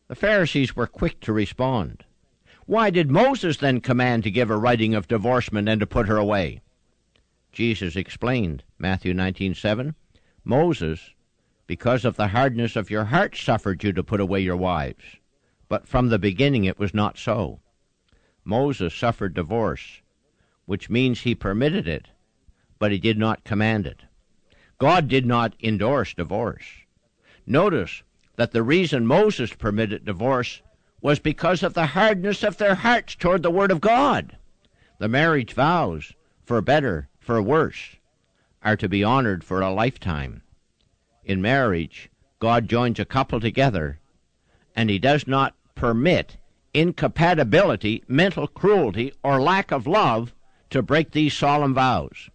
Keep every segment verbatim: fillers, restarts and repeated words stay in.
The Pharisees were quick to respond. Why did Moses then command to give a writing of divorcement and to put her away? Jesus explained, Matthew nineteen seven, Moses, because of the hardness of your heart, suffered you to put away your wives. But from the beginning it was not so. Moses suffered divorce, which means he permitted it, but he did not command it. God did not endorse divorce. Notice that the reason Moses permitted divorce was because of the hardness of their hearts toward the Word of God. The marriage vows, for better, for worse, are to be honored for a lifetime. In marriage, God joins a couple together, and he does not permit incompatibility, mental cruelty, or lack of love to break these solemn vows.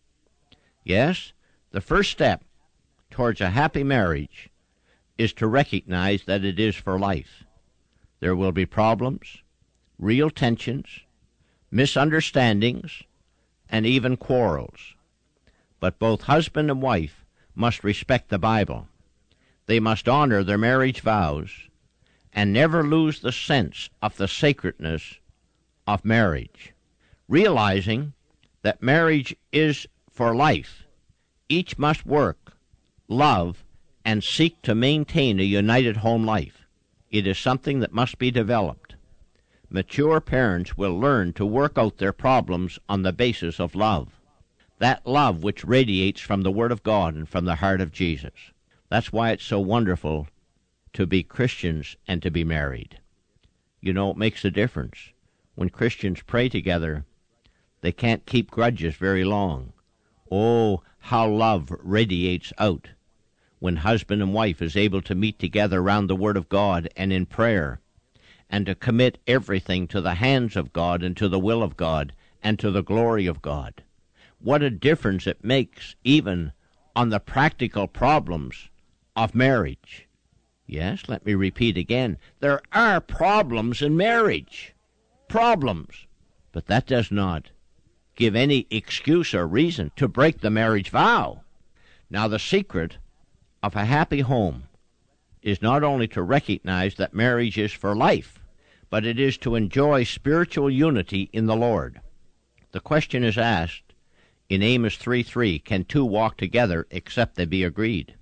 Yes, the first step towards a happy marriage is to recognize that it is for life. There will be problems, real tensions, misunderstandings, and even quarrels. But both husband and wife must respect the Bible. They must honor their marriage vows and never lose the sense of the sacredness of marriage. Realizing that marriage is for life, each must work, love, and seek to maintain a united home life. It is something that must be developed. Mature parents will learn to work out their problems on the basis of love, that love which radiates from the Word of God and from the heart of Jesus. That's why it's so wonderful to be Christians and to be married. You know, it makes a difference. When Christians pray together, they can't keep grudges very long. Oh, how love radiates out when husband and wife is able to meet together around the Word of God and in prayer, and to commit everything to the hands of God and to the will of God and to the glory of God. What a difference it makes even on the practical problems of marriage. Yes, let me repeat again. There are problems in marriage. Problems. But that does not give any excuse or reason to break the marriage vow. Now, the secret of a happy home is not only to recognize that marriage is for life, but it is to enjoy spiritual unity in the Lord. The question is asked in Amos three three, can two walk together except they be agreed?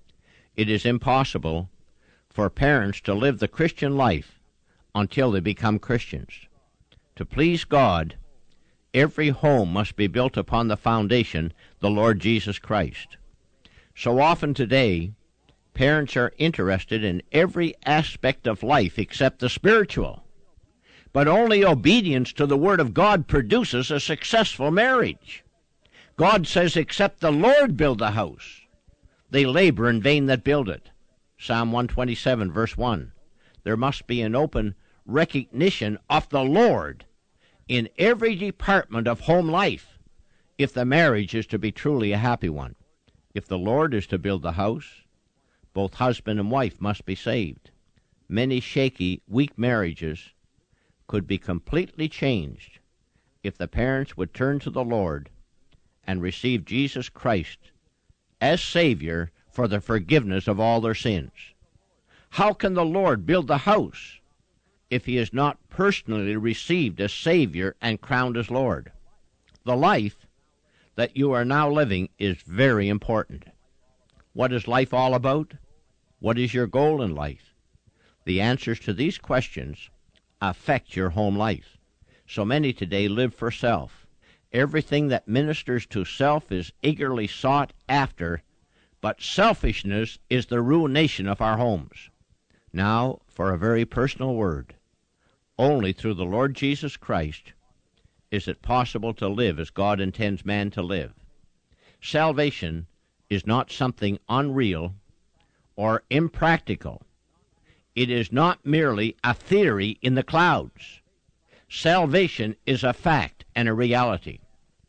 It is impossible for parents to live the Christian life until they become Christians. To please God, every home must be built upon the foundation, the Lord Jesus Christ. So often today, parents are interested in every aspect of life except the spiritual. But only obedience to the Word of God produces a successful marriage. God says, except the Lord build a house, they labor in vain that build it. Psalm one twenty-seven, verse one. There must be an open recognition of the Lord in every department of home life if the marriage is to be truly a happy one. If the Lord is to build the house, both husband and wife must be saved. Many shaky, weak marriages could be completely changed if the parents would turn to the Lord and receive Jesus Christ as Savior for the forgiveness of all their sins. How can the Lord build the house if he is not personally received as Savior and crowned as Lord? The life that you are now living is very important. What is life all about? What is your goal in life? The answers to these questions affect your home life. So many today live for self. Everything that ministers to self is eagerly sought after, but selfishness is the ruination of our homes. Now, for a very personal word. Only through the Lord Jesus Christ is it possible to live as God intends man to live. Salvation is not something unreal or impractical. It is not merely a theory in the clouds. Salvation is a fact and a reality.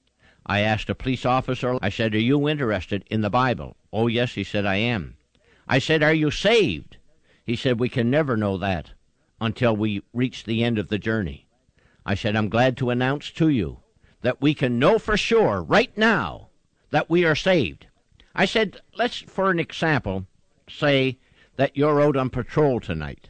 I asked a police officer, I said, are you interested in the Bible? Oh, yes, he said, I am. I said, are you saved? He said, we can never know that until we reach the end of the journey. I said, I'm glad to announce to you that we can know for sure right now that we are saved. I said, let's, for an example, say that you're out on patrol tonight,